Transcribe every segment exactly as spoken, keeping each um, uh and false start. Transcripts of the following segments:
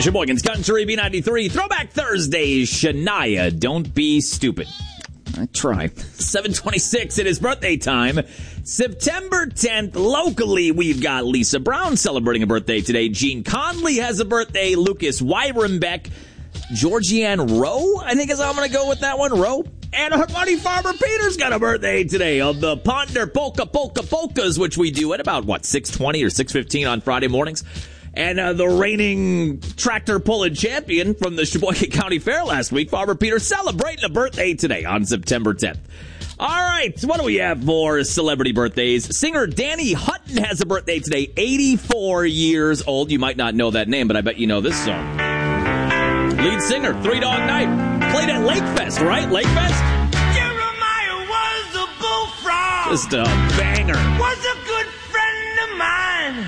Sheboygan's Country B ninety-three. Throwback Thursday. Shania, don't be stupid. I try. seven twenty-six, it is birthday time. September tenth, locally, we've got Lisa Brown celebrating a birthday today. Gene Conley has a birthday. Lucas Wyrenbeck. Georgianne Rowe, I think is how I'm going to go with that one. Rowe. And her buddy Farmer Peter's got a birthday today of the Ponder Polka Polka Polkas, which we do at about, what, six twenty or six fifteen on Friday mornings. And uh, the reigning tractor pulling champion from the Sheboygan County Fair last week, Farmer Peter, celebrating a birthday today on September tenth. All right, what do we have for celebrity birthdays? Singer Danny Hutton has a birthday today, eighty-four years old. You might not know that name, but I bet you know this song. Lead singer, Three Dog Night. Played at Lake Fest, right? Lake Fest? Jeremiah was a bullfrog. Just a banger. Was a good friend of mine.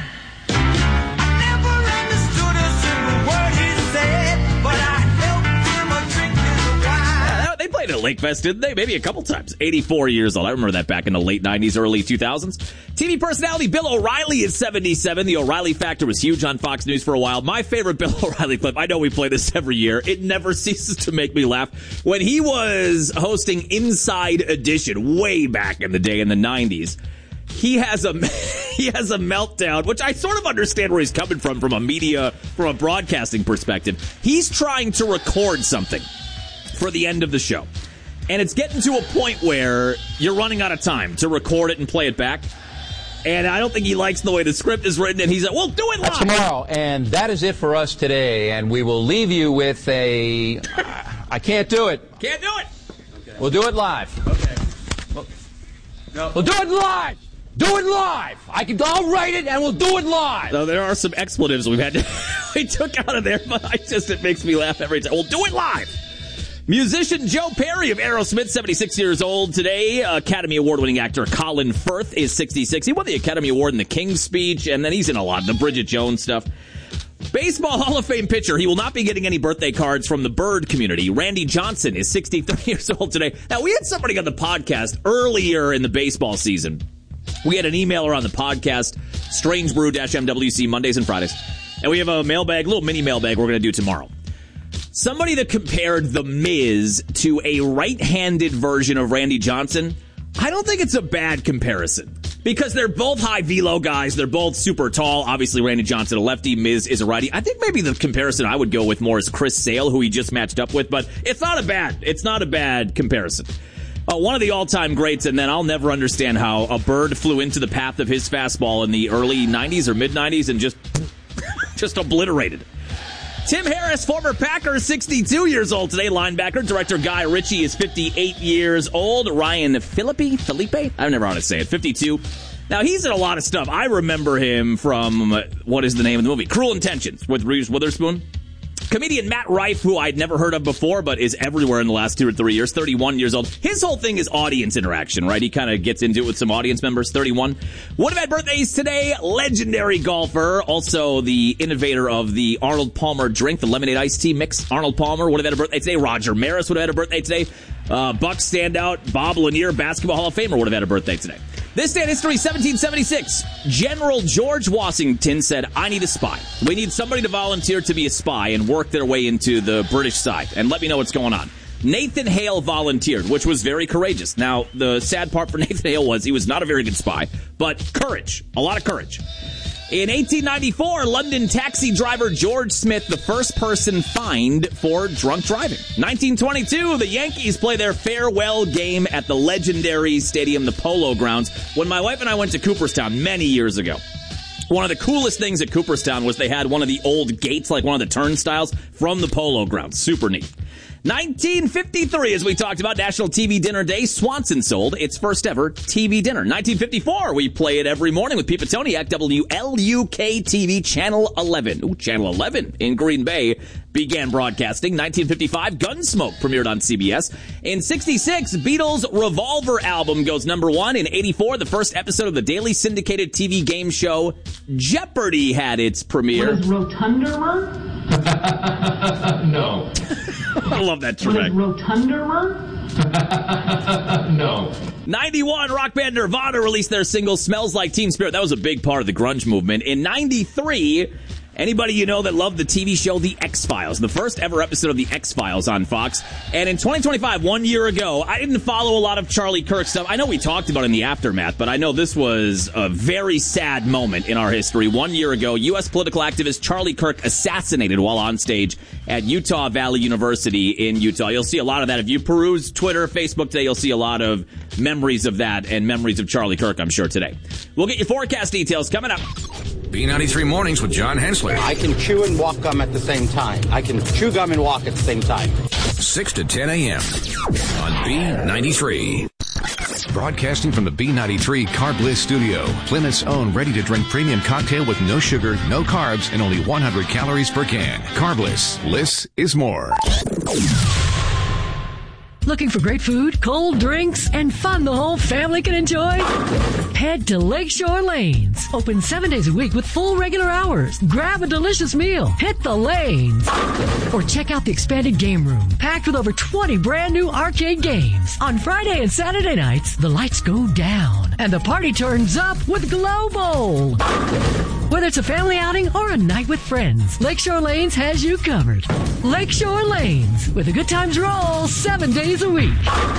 I never understood a single word he said, but I helped him a drink his wine. Yeah, they played at Lake Fest, didn't they? Maybe a couple times. eighty-four years old. I remember that back in the late nineties, early two thousands. T V personality Bill O'Reilly is seventy-seven. The O'Reilly Factor was huge on Fox News for a while. My favorite Bill O'Reilly clip, I know we play this every year. It never ceases to make me laugh. When he was hosting Inside Edition way back in the day in the nineties, he has a he has a meltdown, which I sort of understand where he's coming from, from a media, from a broadcasting perspective. He's trying to record something for the end of the show. And it's getting to a point where you're running out of time to record it and play it back. And I don't think he likes the way the script is written. And he's like, well, do it live. That's tomorrow. And that is it for us today. And we will leave you with a... Uh, I can't do it. Can't do it. Okay. We'll do it live. Okay. We'll, no. we'll do it live. Do it live. I can, I'll write it and we'll do it live. So there are some expletives we've had to, we took out of there, but I just, it makes me laugh every time. We'll do it live. Musician Joe Perry of Aerosmith, seventy-six years old today. Academy Award-winning actor Colin Firth is sixty-six. He won the Academy Award in The King's Speech, and then he's in a lot of the Bridget Jones stuff. Baseball Hall of Fame pitcher. He will not be getting any birthday cards from the Bird community. Randy Johnson is sixty-three years old today. Now, we had somebody on the podcast earlier in the baseball season. We had an emailer on the podcast, Strange Brew M W C, Mondays and Fridays. And we have a mailbag, little mini mailbag we're going to do tomorrow. Somebody that compared The Miz to a right-handed version of Randy Johnson, I don't think it's a bad comparison. Because they're both high velo guys. They're both super tall. Obviously, Randy Johnson, a lefty. Miz is a righty. I think maybe the comparison I would go with more is Chris Sale, who he just matched up with. But it's not a bad, it's not a bad comparison. Uh, one of the all-time greats, and then I'll never understand how a bird flew into the path of his fastball in the early nineties or mid-nineties and just, just obliterated it. Tim Harris, former Packer, sixty-two years old today. Linebacker. Director Guy Ritchie is fifty-eight years old. Ryan Phillippe, Felipe? I never know how to say it. fifty-two. Now, he's in a lot of stuff. I remember him from, uh, what is the name of the movie? Cruel Intentions with Reese Witherspoon. Comedian Matt Rife, who I'd never heard of before, but is everywhere in the last two or three years, thirty-one years old. His whole thing is audience interaction, right? He kind of gets into it with some audience members, thirty-one. Would have had birthdays today. Legendary golfer, also the innovator of the Arnold Palmer drink, the lemonade iced tea mix. Arnold Palmer would have had a birthday today. Roger Maris would have had a birthday today. Uh, Bucks standout Bob Lanier, Basketball Hall of Famer, would have had a birthday today. This day in history, seventeen seventy-six, General George Washington said, I need a spy. We need somebody to volunteer to be a spy and work their way into the British side and let me know what's going on. Nathan Hale volunteered, which was very courageous. Now, the sad part for Nathan Hale was he was not a very good spy, but courage, a lot of courage. In eighteen ninety-four, London taxi driver George Smith, the first person fined for drunk driving. nineteen twenty-two, the Yankees play their farewell game at the legendary stadium, the Polo Grounds, when my wife and I went to Cooperstown many years ago. One of the coolest things at Cooperstown was they had one of the old gates, like one of the turnstiles, from the Polo Grounds. Super neat. nineteen fifty-three, as we talked about, National T V Dinner Day, Swanson sold its first ever T V dinner. nineteen fifty-four, we play it every morning with Pete Petoniak, W L U K T V, Channel eleven. Ooh, Channel eleven in Green Bay began broadcasting. nineteen fifty-five, Gunsmoke premiered on C B S. In sixty-six, Beatles' Revolver album goes number one. In eighty-four, the first episode of the daily syndicated T V game show Jeopardy had its premiere. What does Rotunda run? No. I love that track. What does Rotunda run? No. ninety-one, rock band Nirvana released their single Smells Like Teen Spirit. That was a big part of the grunge movement. In ninety-three, Anybody you know that loved the T V show The X-Files, the first ever episode of The X-Files on Fox. And in twenty twenty-five, one year ago, I didn't follow a lot of Charlie Kirk stuff. I know we talked about it in the aftermath, but I know this was a very sad moment in our history. One year ago, U S political activist Charlie Kirk assassinated while on stage at Utah Valley University in Utah. You'll see a lot of that. If you peruse Twitter, Facebook today, you'll see a lot of memories of that and memories of Charlie Kirk, I'm sure, today. We'll get your forecast details coming up. B ninety-three Mornings with John Hensler. I can chew and walk gum at the same time. I can chew gum and walk at the same time. six to ten a.m. on B ninety-three. Broadcasting from the B ninety-three Carb Bliss studio. Plymouth's own ready-to-drink premium cocktail with no sugar, no carbs, and only one hundred calories per can. Carb Bliss. Bliss is more. Looking for great food, cold drinks, and fun the whole family can enjoy? Head to Lakeshore Lanes. Open seven days a week with full regular hours. Grab a delicious meal. Hit the lanes. Or check out the expanded game room, packed with over twenty brand new arcade games. On Friday and Saturday nights, the lights go down and the party turns up with Glow Bowl. Whether it's a family outing or a night with friends, Lakeshore Lanes has you covered. Lakeshore Lanes, with a good times roll seven days a week.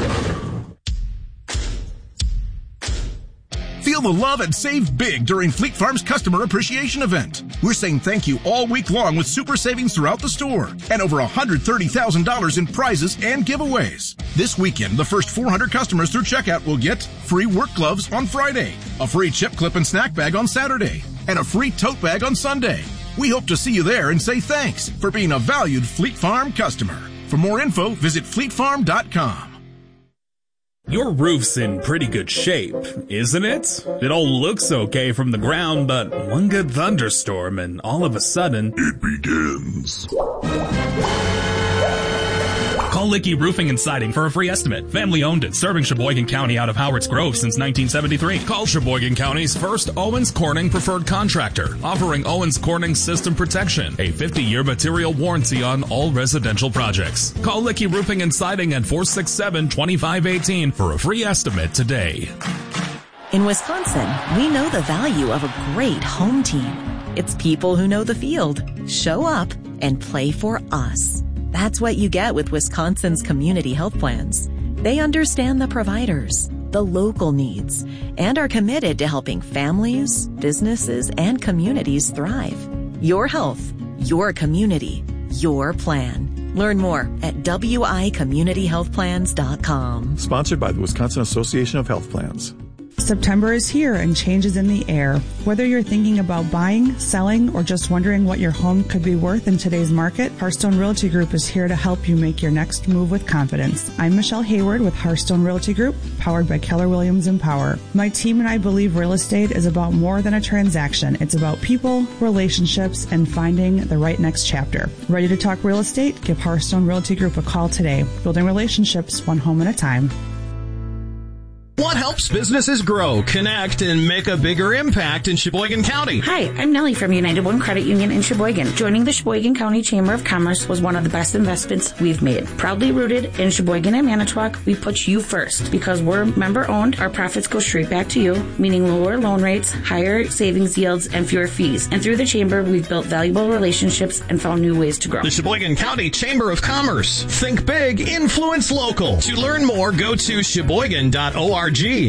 Feel the love and save big during Fleet Farm's Customer Appreciation Event. We're saying thank you all week long with super savings throughout the store and over one hundred thirty thousand dollars in prizes and giveaways. This weekend, the first four hundred customers through checkout will get free work gloves on Friday, a free chip clip and snack bag on Saturday, and a free tote bag on Sunday. We hope to see you there and say thanks for being a valued Fleet Farm customer. For more info, visit fleet farm dot com. Your roof's in pretty good shape, isn't it? It all looks okay from the ground, but one good thunderstorm and all of a sudden, it begins. Call Licky Roofing and Siding for a free estimate. Family owned and serving Sheboygan County out of Howards Grove since nineteen seventy-three. Call Sheboygan County's first Owens Corning preferred contractor, offering Owens Corning System Protection, a fifty-year material warranty on all residential projects. Call Licky Roofing and Siding at four six seven, two five one eight for a free estimate today. In Wisconsin, we know the value of a great home team. It's people who know the field, show up, and play for us. That's what you get with Wisconsin's community health plans. They understand the providers, the local needs, and are committed to helping families, businesses, and communities thrive. Your health, your community, your plan. Learn more at w i community health plans dot com. Sponsored by the Wisconsin Association of Health Plans. September is here and change is in the air. Whether you're thinking about buying, selling, or just wondering what your home could be worth in today's market, Hearthstone Realty Group is here to help you make your next move with confidence. I'm Michelle Hayward with Hearthstone Realty Group, powered by Keller Williams Empower. My team and I believe real estate is about more than a transaction. It's about people, relationships, and finding the right next chapter. Ready to talk real estate? Give Hearthstone Realty Group a call today. Building relationships one home at a time. What helps businesses grow, connect, and make a bigger impact in Sheboygan County? Hi, I'm Nellie from United One Credit Union in Sheboygan. Joining the Sheboygan County Chamber of Commerce was one of the best investments we've made. Proudly rooted in Sheboygan and Manitowoc, we put you first. Because we're member-owned, our profits go straight back to you, meaning lower loan rates, higher savings yields, and fewer fees. And through the Chamber, we've built valuable relationships and found new ways to grow. The Sheboygan County Chamber of Commerce. Think big, influence local. To learn more, go to sheboygan dot org.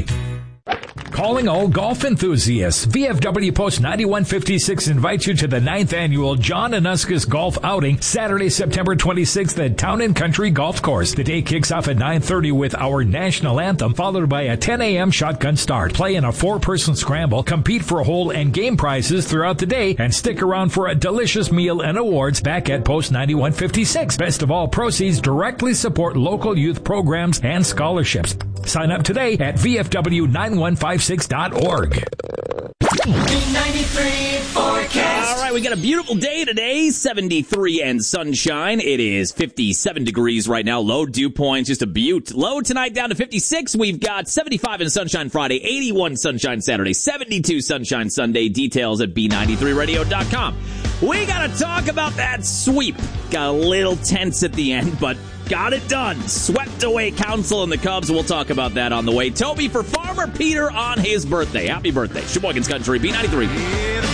Calling all golf enthusiasts, V F W Post ninety-one fifty-six invites you to the ninth annual John Anuskas Golf Outing, Saturday, September twenty-sixth at Town and Country Golf Course. The day kicks off at nine thirty with our national anthem, followed by a ten a.m. shotgun start. Play in a four-person scramble, compete for a hole and game prizes throughout the day, and stick around for a delicious meal and awards back at Post ninety-one fifty-six. Best of all, proceeds directly support local youth programs and scholarships. Sign up today at V F W nine one five six dot org. B ninety-three forecast. All right, we got a beautiful day today, seventy-three and sunshine. It is fifty-seven degrees right now. Low dew points, just a beaut. Low tonight down to fifty-six. We've got seventy-five and sunshine Friday, eighty-one sunshine Saturday, seventy-two sunshine Sunday. Details at B ninety-three radio dot com. We got to talk about that sweep. Got a little tense at the end, but got it done. Swept away Council and the Cubs. We'll talk about that on the way. Toby for Farmer Peter on his birthday. Happy birthday. Sheboygan's Country, B ninety-three.